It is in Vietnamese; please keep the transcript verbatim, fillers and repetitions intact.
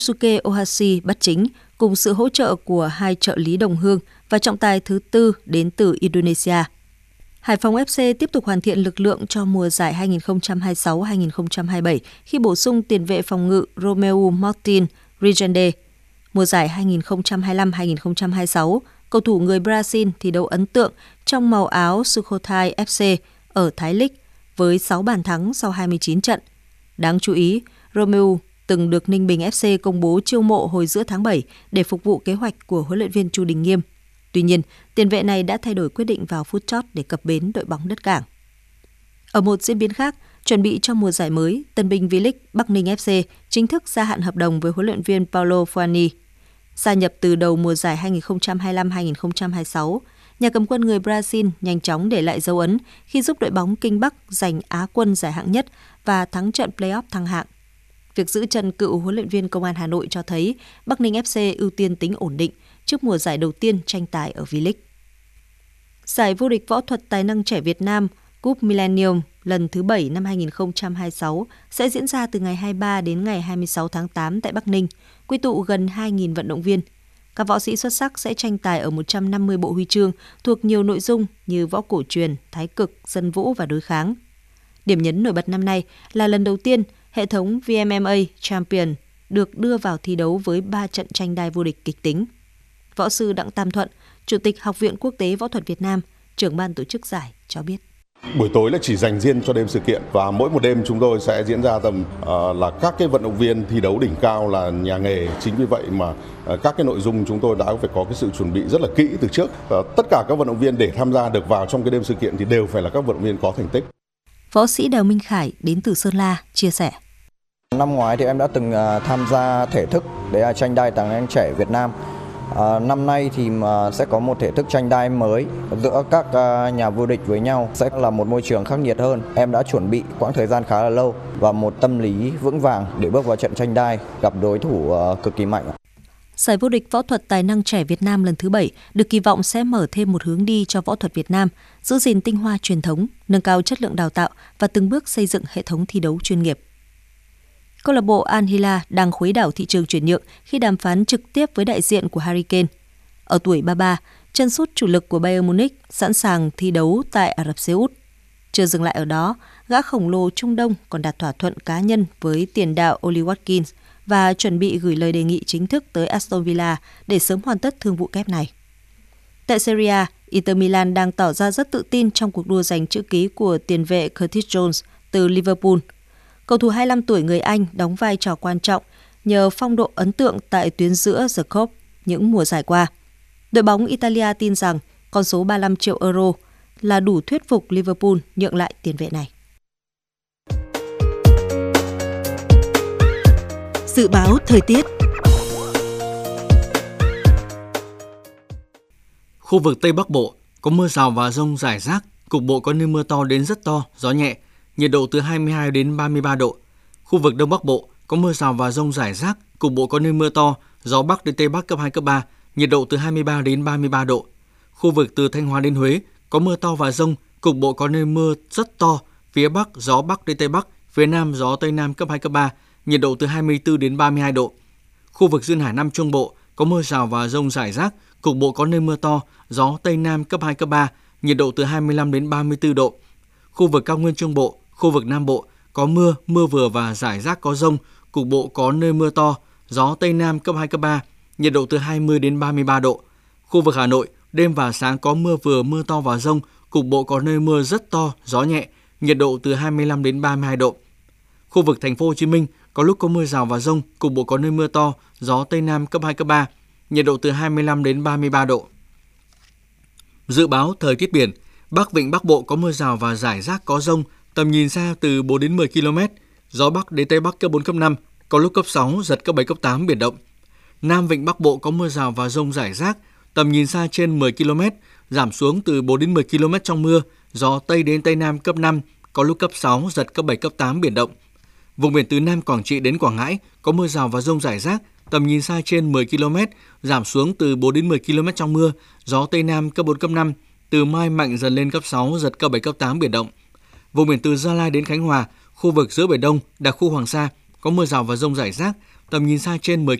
Suke Ohashi bắt chính cùng sự hỗ trợ của hai trợ lý đồng hương và trọng tài thứ tư đến từ Indonesia. Hải Phòng ép xê tiếp tục hoàn thiện lực lượng cho mùa giải hai nghìn không trăm hai mươi sáu hai nghìn không trăm hai mươi bảy khi bổ sung tiền vệ phòng ngự Romeu Martin Rigende. Mùa giải hai nghìn không trăm hai mươi lăm hai nghìn không trăm hai mươi sáu, cầu thủ người Brazil thi đấu ấn tượng trong màu áo Sukhothai ép xê ở Thái League với sáu bàn thắng sau hai mươi chín trận. Đáng chú ý, Romeu từng được Ninh Bình ép xê công bố chiêu mộ hồi giữa tháng bảy để phục vụ kế hoạch của huấn luyện viên Chu Đình Nghiêm. Tuy nhiên, tiền vệ này đã thay đổi quyết định vào phút chót để cập bến đội bóng đất cảng. Ở một diễn biến khác, chuẩn bị cho mùa giải mới, Tân binh V-League Bắc Ninh ép xê chính thức gia hạn hợp đồng với huấn luyện viên Paulo Fuani. Gia nhập từ đầu mùa giải hai nghìn không trăm hai mươi lăm hai nghìn không trăm hai mươi sáu, nhà cầm quân người Brazil nhanh chóng để lại dấu ấn khi giúp đội bóng Kinh Bắc giành Á quân giải hạng nhất và thắng trận play-off thăng hạng. Việc giữ chân cựu huấn luyện viên Công an Hà Nội cho thấy Bắc Ninh ép xê ưu tiên tính ổn định trước mùa giải đầu tiên tranh tài ở V-League. Giải vô địch võ thuật tài năng trẻ Việt Nam Cup Millennium lần thứ bảy năm hai nghìn không trăm hai mươi sáu sẽ diễn ra từ ngày hai mươi ba đến ngày hai mươi sáu tháng tám tại Bắc Ninh, quy tụ gần hai nghìn vận động viên. Các võ sĩ xuất sắc sẽ tranh tài ở một trăm năm mươi bộ huy chương thuộc nhiều nội dung như võ cổ truyền, thái cực, dân vũ và đối kháng. Điểm nhấn nổi bật năm nay là lần đầu tiên hệ thống vê em em a Champion được đưa vào thi đấu với ba trận tranh đai vô địch kịch tính. Võ sư Đặng Tam Thuận, Chủ tịch Học viện Quốc tế Võ thuật Việt Nam, trưởng ban tổ chức giải cho biết. Buổi tối là chỉ dành riêng cho đêm sự kiện và mỗi một đêm chúng tôi sẽ diễn ra tầm uh, là các cái vận động viên thi đấu đỉnh cao là nhà nghề. Chính vì vậy mà uh, các cái nội dung chúng tôi đã phải có cái sự chuẩn bị rất là kỹ từ trước. Uh, tất cả các vận động viên để tham gia được vào trong cái đêm sự kiện thì đều phải là các vận động viên có thành tích. Võ sĩ Đào Minh Khải đến từ Sơn La chia sẻ. Năm ngoái thì em đã từng uh, tham gia thể thức để là tranh đai tài năng trẻ Việt Nam. À, năm nay thì mà sẽ có một thể thức tranh đai mới giữa các uh, nhà vô địch với nhau, sẽ là một môi trường khắc nghiệt hơn. Em đã chuẩn bị quãng thời gian khá là lâu và một tâm lý vững vàng để bước vào trận tranh đai gặp đối thủ uh, cực kỳ mạnh. Giải vô địch võ thuật tài năng trẻ Việt Nam lần thứ bảy được kỳ vọng sẽ mở thêm một hướng đi cho võ thuật Việt Nam, giữ gìn tinh hoa truyền thống, nâng cao chất lượng đào tạo và từng bước xây dựng hệ thống thi đấu chuyên nghiệp. Câu lạc bộ Al Hilal đang khuấy đảo thị trường chuyển nhượng khi đàm phán trực tiếp với đại diện của Harry Kane. Ở tuổi ba mươi ba, chân sút chủ lực của Bayern Munich sẵn sàng thi đấu tại Ả Rập Xê Út. Chưa dừng lại ở đó, gã khổng lồ Trung Đông còn đạt thỏa thuận cá nhân với tiền đạo Oli Watkins và chuẩn bị gửi lời đề nghị chính thức tới Aston Villa để sớm hoàn tất thương vụ kép này. Tại Serie A, Inter Milan đang tỏ ra rất tự tin trong cuộc đua giành chữ ký của tiền vệ Curtis Jones từ Liverpool. Cầu thủ hai mươi lăm tuổi người Anh đóng vai trò quan trọng nhờ phong độ ấn tượng tại tuyến giữa The Cop những mùa giải qua. Đội bóng Italia tin rằng con số ba mươi lăm triệu euro là đủ thuyết phục Liverpool nhượng lại tiền vệ này. Dự báo thời tiết. Khu vực Tây Bắc Bộ có mưa rào và dông rải rác, cục bộ có nơi mưa to đến rất to, gió nhẹ, nhiệt độ từ hai mươi hai đến ba mươi ba độ. Khu vực Đông Bắc Bộ có mưa rào và dông rải rác, cục bộ có nơi mưa to, gió Bắc đến Tây Bắc cấp hai, cấp ba, nhiệt độ từ hai mươi ba đến ba mươi ba độ. Khu vực từ Thanh Hóa đến Huế có mưa to và dông, cục bộ có nơi mưa rất to, phía Bắc gió Bắc đến Tây Bắc, phía Nam gió Tây Nam cấp hai, cấp ba, nhiệt độ từ hai mươi tư đến ba mươi hai độ. Khu vực duyên hải Nam Trung Bộ có mưa rào và dông rải rác, cục bộ có nơi mưa to, gió Tây Nam cấp hai, cấp ba, nhiệt độ từ hai mươi lăm đến ba mươi tư độ. Khu vực cao nguyên Trung Bộ, khu vực Nam Bộ có mưa, mưa vừa và rải rác có dông, cục bộ có nơi mưa to, gió Tây Nam cấp hai, cấp ba, nhiệt độ từ hai mươi đến ba mươi ba độ. Khu vực Hà Nội, đêm và sáng có mưa vừa, mưa to và dông, cục bộ có nơi mưa rất to, gió nhẹ, nhiệt độ từ hai mươi lăm đến ba mươi hai độ. Khu vực Thành phố Hồ Chí Minh có lúc có mưa rào và dông, cục bộ có nơi mưa to, gió Tây Nam cấp hai, cấp ba, nhiệt độ từ hai mươi lăm đến ba mươi ba độ. Dự báo thời tiết biển, Bắc Vịnh Bắc Bộ có mưa rào và rải rác có dông, tầm nhìn xa từ bốn đến mười ki lô mét, gió Bắc đến Tây Bắc cấp bốn, cấp năm, có lúc cấp sáu, giật cấp bảy, cấp tám, biển động. Nam Vịnh Bắc Bộ có mưa rào và dông rải rác, tầm nhìn xa trên mười ki lô mét, giảm xuống từ bốn đến mười ki lô mét trong mưa, gió Tây đến Tây Nam cấp năm, có lúc cấp sáu, giật cấp bảy, cấp tám, biển động. Vùng biển từ Nam Quảng Trị đến Quảng Ngãi có mưa rào và dông rải rác, tầm nhìn xa trên mười ki lô mét, giảm xuống từ bốn đến mười ki lô mét trong mưa, gió Tây Nam cấp bốn, cấp năm, từ mai mạnh dần lên cấp sáu, giật cấp bảy, cấp tám, biển động. Vùng biển từ Gia Lai đến Khánh Hòa, khu vực giữa Biển Đông, đặc khu Hoàng Sa có mưa rào và dông rải rác, tầm nhìn xa trên mười